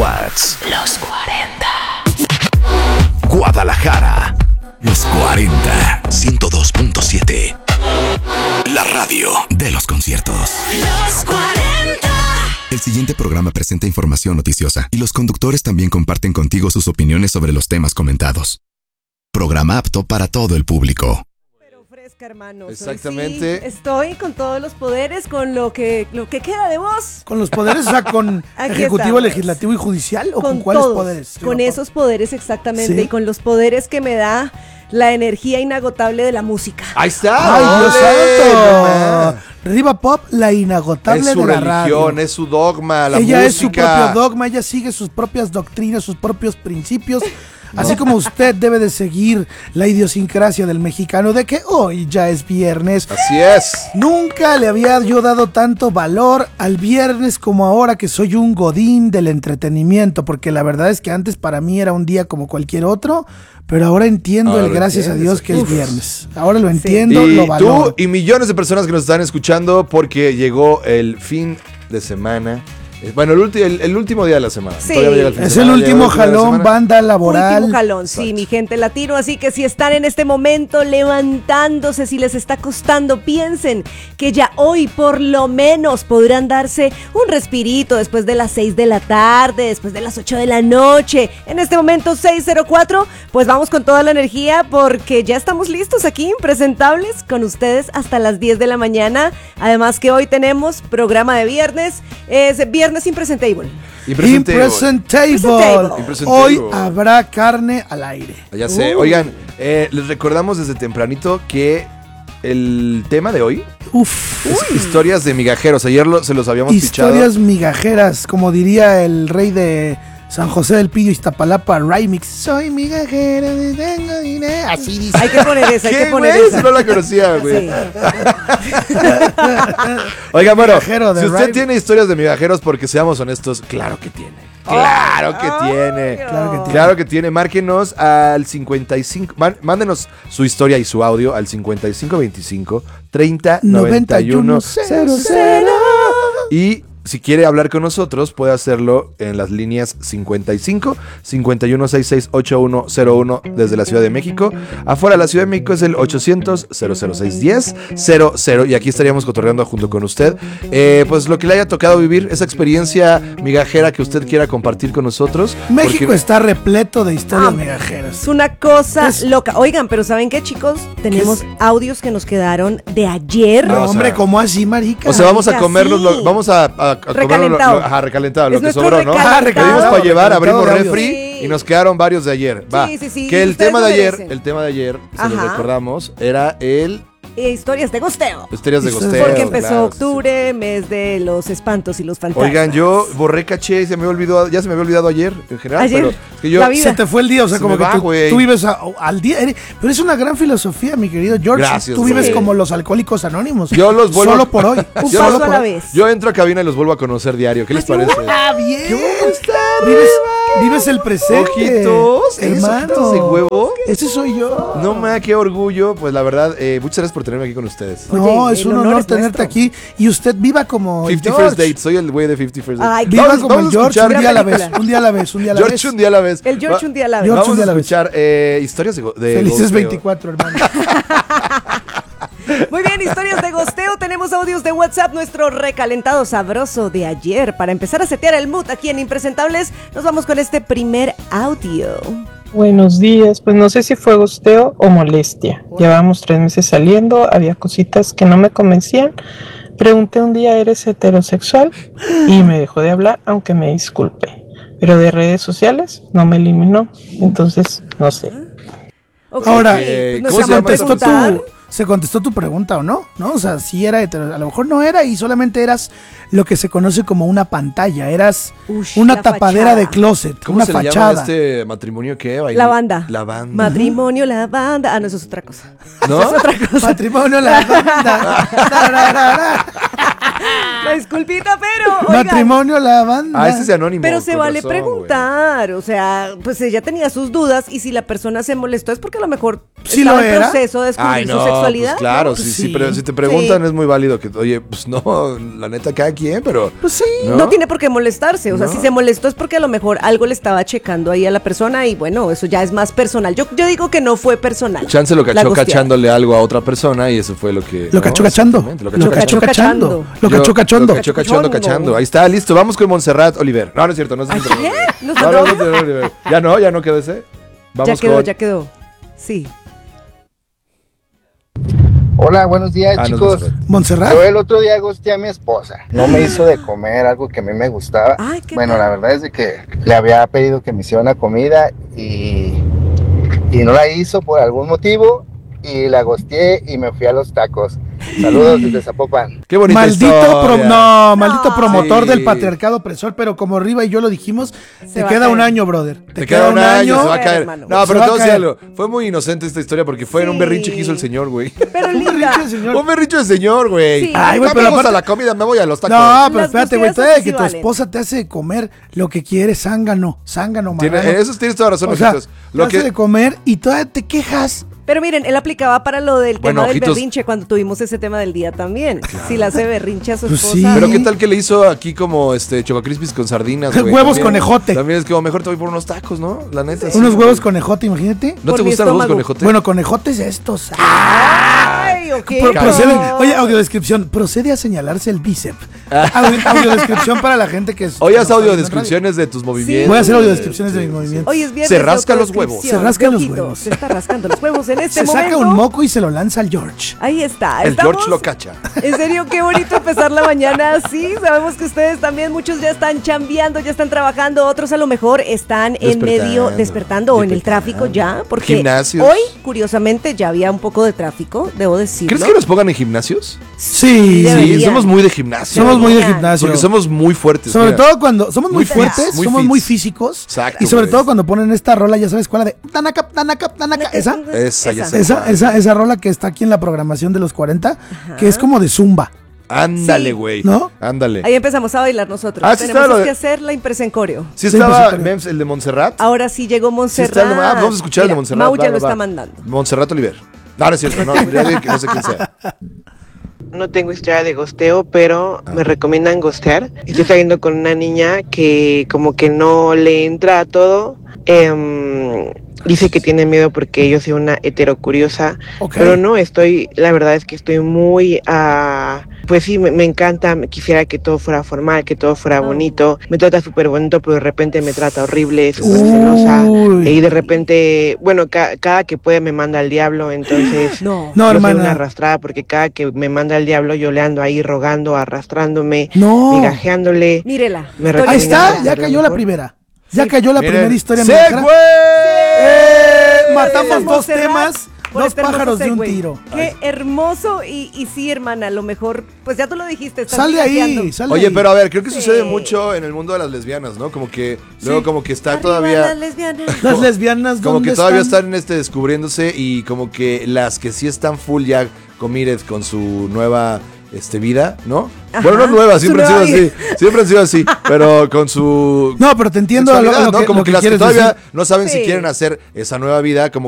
Awards. Los 40. Guadalajara. Los 40. 102.7. La radio de los conciertos. Los 40. El siguiente programa presenta información noticiosa y los conductores también comparten contigo sus opiniones sobre los temas comentados. Programa apto para todo el público. Hermanos, exactamente. Sí, estoy con todos los poderes, con lo que queda de vos. Con los poderes, o sea, con ejecutivo, estamos. Legislativo y judicial, o con cuáles todos, poderes. Con esos poderes exactamente, ¿Sí? y con los poderes que me da la energía inagotable de la música. Ahí está. ¡Ay, Dios ¡Ole! santo! Riva Pop, la inagotable Es su de la religión, radio. es su dogma, la ella música. es su propio dogma, ella sigue sus propias doctrinas, sus propios principios. Así como usted debe de seguir la idiosincrasia del mexicano de que hoy ya es viernes. Así es. Nunca le había yo dado tanto valor al viernes como ahora que soy un godín del entretenimiento, porque la verdad es que antes para mí era un día como cualquier otro, pero ahora entiendo Ahora el gracias a Dios que es viernes. Ahora lo entiendo, Y lo valoro. tú y millones de personas que nos están escuchando porque llegó el fin de semana. Bueno, el último día de la semana. Sí. Todavía llega el fin de Es semana, el llega último fin de la jalón, semana. banda laboral. Último jalón, sí, mi gente latino. Así que si están en este momento levantándose, si les está costando, piensen que ya hoy por lo menos podrán darse un respirito después de las 6 de la tarde, después de las 8 de la noche. En este momento 6:04, pues vamos con toda la energía porque ya estamos listos aquí, impresentables, con ustedes hasta las 10 de la mañana. Además que hoy tenemos programa de viernes, es Viernes Impresentable. Impresentable. Hoy habrá carne al aire. Ya sé. Oigan, les recordamos desde tempranito que el tema de hoy es historias de migajeros. Ayer se los habíamos pichado. Historias migajeras, como diría el rey de San José del Pillo, Iztapalapa, Remix. Soy migajero, tengo dinero. Así dice. Hay que poner esa, hay que ¿Qué, poner güey? esa. No la conocía, güey. Sí. Oiga, bueno, Migajero de si usted Rhyme. tiene historias de migajeros, porque seamos honestos, claro que tiene. Claro que tiene. Claro que tiene. Claro que tiene. Márquenos al 55. Mándenos su historia y su audio al 5525 30 91 00. Y si quiere hablar con nosotros, puede hacerlo en las líneas 55 51 66 8101 desde la Ciudad de México. Afuera de la Ciudad de México es el 800 006 10 00. Y aquí estaríamos cotorreando junto con usted. Pues lo que le haya tocado vivir, esa experiencia migajera que usted quiera compartir con nosotros. México porque está repleto de historias migajeras. Es una cosa loca. Oigan, pero ¿saben qué, chicos? Tenemos audios que nos quedaron de ayer. No, o sea, hombre, ¿cómo así, marica? O sea, vamos a Marica, comer sí. vamos a comer Recalentado. recalentado, Es lo que nuestro sobró, ¿no? recalentado. Pedimos para llevar, abrimos Recalentado de refri audio. y nos quedaron varios de ayer. Va. Sí, Que el ustedes tema lo de ayer, merecen. se los Ajá. recordamos, era el Historias de gosteo. Historias de Historias. gosteo. Porque empezó claro, octubre, mes de los espantos y los fantasmas. Oigan, yo borré caché, ya se me había olvidado ayer, en general, Ayer, pero es que yo la vida. Se te fue el día, o sea, Se como me que va, güey. tú vives al día. Pero es una gran filosofía, mi querido George. Gracias, tú vives güey. como los alcohólicos anónimos. Yo los vuelvo Solo por hoy. Un yo paso los- a la vez. Yo entro a cabina y los vuelvo a conocer diario. ¿Qué les parece? Ah, bien. ¿Cómo están? Vives el presente. Ojitos, hermano. ojitos de huevo. Ese soy yo. No me qué orgullo, pues la verdad, muchas gracias por tenerme aquí con ustedes. No, Oye, es el un honor honor es tenerte nuestro. aquí. Y usted viva como 50 George. First Dates, soy el güey de 50 First Dates. Ay, Viva Vamos- como el vamos a George, escuchar un día a la película. vez. Un día a la vez, un día a la George vez. un día a la vez. El George un día a la vez. George Vamos un día a la a vez. escuchar historias de Felices gosteo. 24, hermano. Muy bien, historias de gosteo. Tenemos audios de WhatsApp, nuestro recalentado sabroso de ayer. Para empezar a setear el mood aquí en Impresentables, nos vamos con este primer audio. Buenos días, pues no sé si fue gosteo o molestia. Llevábamos 3 meses saliendo, había cositas que no me convencían. Pregunté un día, ¿eres heterosexual? Y me dejó de hablar, aunque me disculpe. Pero de redes sociales no me eliminó, entonces no sé. Ok, Ahora, pues nos ¿cómo se llama a llama preguntar. se contestó tu pregunta o no, ¿no? O sea, si era hetero, a lo mejor no era y solamente eras lo que se conoce como una pantalla, eras Ush, una la tapadera fachada. de closet, ¿Cómo una se le llama fachada. este matrimonio que La banda. La banda. Matrimonio, la banda. Ah, no, eso es otra cosa. ¿No? Eso es otra cosa. Matrimonio, la banda. La disculpita, pero. oigan, Matrimonio, la banda. Ah, ese es anónimo. Pero se con vale razón, preguntar, o sea, pues ella tenía sus dudas y si la persona se molestó es porque a lo mejor Sí estaba lo en era. proceso de descubrir su sexualidad. Pues claro, ¿no? sí, Sí. pero si te preguntan Sí. es muy válido que, oye, pues no, la neta, cada quien, pero... Pues sí. No tiene por qué molestarse, o sea, No. si se molestó es porque a lo mejor algo le estaba checando ahí a la persona y bueno, eso ya es más personal. Yo digo que no fue personal. Chance lo La cachó gosteada. cachándole algo a otra persona y eso fue lo que... Lo cachó cachando. Exactamente, Lo cachó cachando. Lo Yo- cachó cachando. Lo cachó cachando. Ahí está, listo. Vamos con Montserrat Oliver. No, no es cierto, no es Ay, cierto. ¿qué? ¿Nos No, mandó? no, Oliver. Ya no quedó ese. Vamos Ya quedó. con... Sí. Hola, buenos días, Ah, no es chicos. Montserrat. Yo el otro día gusté a mi esposa. No me hizo de comer algo que a mí me gustaba. Ay, qué Bueno, tal. la verdad es de que le había pedido que me hiciera una comida y no la hizo por algún motivo y la gosteé y me fui a los tacos. Saludos desde Zapopan. Qué bonita Maldito, historia. maldito No. promotor Sí. del patriarcado opresor, pero como Riva y yo lo dijimos, Se te va a queda un caer. año, brother. Te queda un año, se va a Caer, caer. hermano. No, Se pero va a te voy a decir caer. algo. Fue muy inocente esta historia porque fue en un Sí. berrinche que hizo el señor, güey. Pero Un linda. berrinche, señor. Un berrinche de señor, güey. Sí. Ay, güey, No pero me gusta aparte- la comida, me voy a los tacos. No, pero Las espérate, güey, gusteadas todavía sí que tu valen. esposa te hace comer lo que quiere, zángano, marrano. Eso tienes toda razón, O sea, ojitos. te Lo hace que... de comer y todavía te quejas. Pero miren, él aplicaba para lo del Bueno, tema del ojitos. berrinche cuando tuvimos ese tema del día también. Si le hace berrinche a su Pues esposa. sí. Pero qué tal que le hizo aquí como Choco Crispies con sardinas, güey. Huevos También- con ejote. También es como mejor te voy por unos tacos, ¿no? La neta. sí, Unos güey. huevos con ejote, imagínate. ¿No Por te mi gustan los huevos con estómago. ejote? Bueno, con ejotes estos. Ay, ok. Procede, no. oye, audiodescripción, procede a señalarse el bíceps. Audiodescripción para la gente que es. Hoy haz que no sabe audiodescripciones de tus movimientos. Voy a hacer de- audiodescripciones de mis movimientos. Hoy es viernes. Se de rasca los huevos. autodescripción. Se rasca los Ojito, huevos. Se está rascando los huevos en este Se momento. saca un moco y se lo lanza al George. Ahí está. El estamos- George lo cacha. En serio, qué bonito empezar la mañana así. Sabemos que ustedes también, muchos ya están chambeando, ya están trabajando, otros a lo mejor están en medio despertando o en el tráfico ya, porque Gimnasios. hoy, curiosamente, ya había un poco de tráfico, debo decirlo. ¿Crees que nos pongan en gimnasios? Sí. Deberían. Sí, somos muy de gimnasio. Somos muy de Deberían. gimnasio. Porque somos muy fuertes. Sobre mira. todo cuando somos muy Muy fuertes, fits, muy somos fits. muy físicos. Exacto, Y sobre güey. todo cuando ponen esta rola, ya sabes cuál, la de Tanaka, Tanaka, Tanaka, esa. Esa, ya sé. Esa rola que está aquí en la programación de los 40, que es como de zumba. Ándale, Sí. güey. ¿No? Ándale. Ahí empezamos a bailar nosotros. Ah, sí Tenemos estaba lo de- que hacer la impresa en coreo. Sí Sí, estaba pues, Mems, el de Montserrat. Ahora sí llegó Sí Montserrat. está el de- vamos a escuchar el de Mira, Montserrat. Mau ya va, lo va, está va. mandando. Montserrat Oliver. No, no es cierto. No, ya dije que no sé quién sea. No tengo historia de gosteo, pero me recomiendan gostear. Estoy saliendo con una niña que como que no le entra a todo. Dice que tiene miedo porque yo soy una heterocuriosa, Ok. pero no, la verdad es que estoy muy, pues sí, me encanta, quisiera que todo fuera formal, que todo fuera bonito. Me trata súper bonito, pero de repente me trata horrible, súper celosa. Uy. Y de repente, bueno, cada que puede me manda al diablo, entonces... No. No, Yo soy hermana. una arrastrada porque cada que me manda el diablo yo le ando ahí rogando, arrastrándome, No. migajeándole. Mírela. Me Estoy Ahí recomiendo está, hacerlo ya cayó la mejor. primera. Ya cayó la Miren. primera historia. ¡Sí, mexicana. güey! Matamos dos Montserrat temas, por dos este hermoso pájaros de un segue. tiro. Qué hermoso y sí, hermana, a lo mejor, pues ya tú lo dijiste. estás Sal de ahí, migajeando. sal de Oye, ahí. pero a ver, creo que Sí. sucede mucho en el mundo de las lesbianas, ¿no? Como que luego como que está Arriba todavía las lesbianas. Las lesbianas, como ¿dónde que todavía están? están descubriéndose y como que las que sí están full ya committed con su nueva vida, ¿no? Ajá, Bueno, no nueva, su siempre han sido nueva así, siempre han sido así, pero con su No, pero te entiendo sexualidad, lo ¿no? que, Como lo que las que quieres todavía decir. no saben si Sí. quieren hacer esa nueva vida, como